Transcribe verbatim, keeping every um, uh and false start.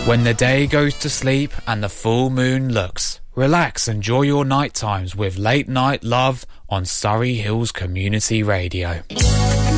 When the day goes to sleep and the full moon looks, relax, enjoy your night times with Late Night Love on Surrey Hills Community Radio.